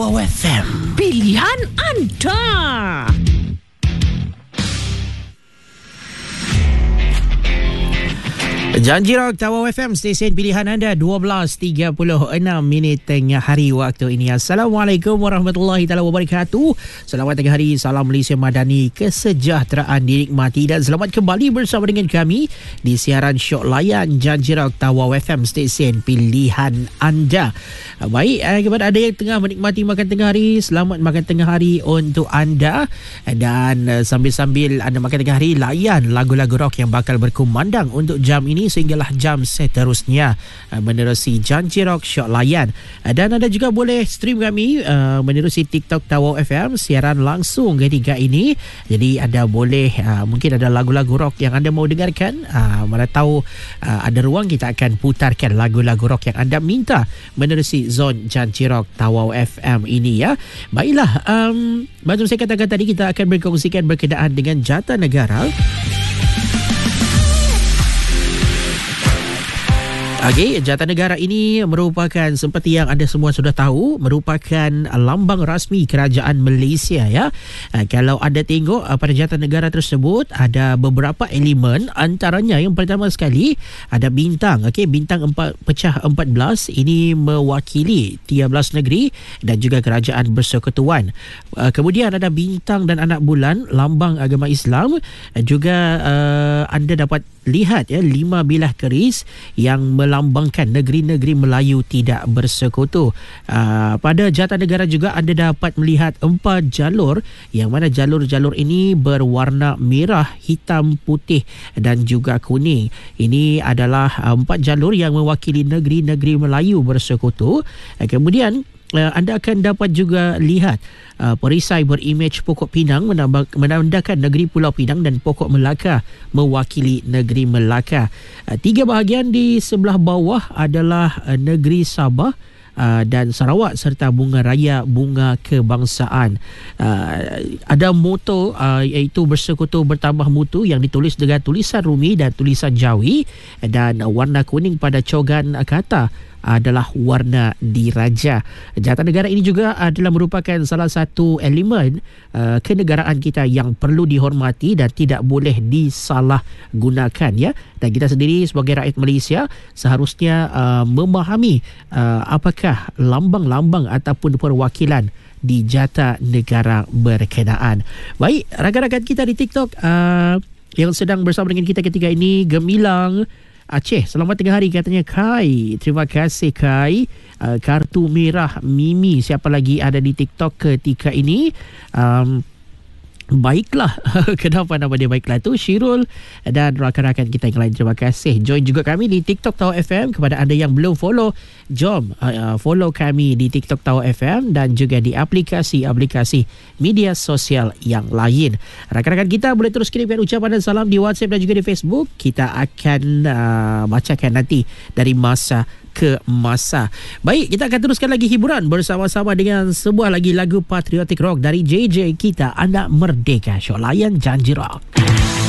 Tawau FM. Pilihan anda. Janji Rock Tawau FM, stesen pilihan anda. 12.36 minit tengah hari waktu ini. Assalamualaikum warahmatullahi taala wabarakatuh. Selamat tengah hari, salam Malaysia Madani, kesejahteraan dinikmati dan selamat kembali bersama dengan kami di siaran syok layan Janji Rock Tawau FM, stesen pilihan anda. Baik, kepada anda yang tengah menikmati makan tengah hari, selamat makan tengah hari untuk anda. Dan sambil-sambil anda makan tengah hari, layan lagu-lagu rock yang bakal berkumandang untuk jam ini sehinggalah jam seterusnya menerusi Janji Rock Syok Layan. Dan anda juga boleh stream kami menerusi TikTok Tawau FM, siaran langsung ketika ini. Jadi anda boleh, mungkin ada lagu-lagu rock yang anda mau dengarkan, mana tahu ada ruang kita akan putarkan lagu-lagu rock yang anda minta menerusi zon Janji Rock Tawau FM ini ya. Baiklah, macam saya katakan tadi, kita akan berkongsikan berkenaan dengan jata negara. Okey, jata negara ini merupakan, seperti yang anda semua sudah tahu, merupakan lambang rasmi kerajaan Malaysia ya. Kalau anda tengok pada jata negara tersebut ada beberapa elemen, antaranya yang pertama sekali ada bintang. Okey, bintang pecah 14 ini mewakili 13 negeri dan juga kerajaan bersekutuan. Kemudian ada bintang dan anak bulan, lambang agama Islam. Juga anda dapat lihat ya 5 bilah keris yang melambangkan negeri-negeri Melayu tidak bersekutu. Pada jata negara juga anda dapat melihat 4 jalur, yang mana jalur-jalur ini berwarna merah, hitam, putih dan juga kuning. Ini adalah 4 jalur yang mewakili negeri-negeri Melayu bersekutu. Kemudian anda akan dapat juga lihat perisai berimej pokok pinang menandakan negeri Pulau Pinang dan pokok Melaka mewakili negeri Melaka. 3 bahagian di sebelah bawah adalah negeri Sabah dan Sarawak serta bunga raya bunga kebangsaan. Ada moto iaitu bersekutu bertambah mutu yang ditulis dengan tulisan Rumi dan tulisan Jawi, dan warna kuning pada cogan kata adalah warna diraja. Jata negara ini juga adalah merupakan salah satu elemen kenegaraan kita yang perlu dihormati dan tidak boleh disalahgunakan ya. Dan kita sendiri sebagai rakyat Malaysia seharusnya memahami apakah lambang-lambang ataupun perwakilan di jata negara berkenaan. Baik, rakan-rakan kita di TikTok yang sedang bersama dengan kita ketika ini, Gemilang Aceh, selamat tengah hari katanya Kai. Terima kasih Kai. Kartu merah Mimi, siapa lagi ada di TikTok ketika ini? Baiklah, kenapa nama dia baiklah tu? Syirul dan rakan-rakan kita yang lain, terima kasih. Join juga kami di TikTok Tawau FM. Kepada anda yang belum follow, jom follow kami di TikTok Tawau FM dan juga di aplikasi-aplikasi media sosial yang lain. Rakan-rakan kita boleh terus kirimkan ucapan dan salam di WhatsApp dan juga di Facebook. Kita akan bacakan nanti dari masa ke masa. Baik, kita akan teruskan lagi hiburan bersama-sama dengan sebuah lagi lagu patriotik rock dari JJ kita, Anak Merdeka. Syok layan Janji Rock.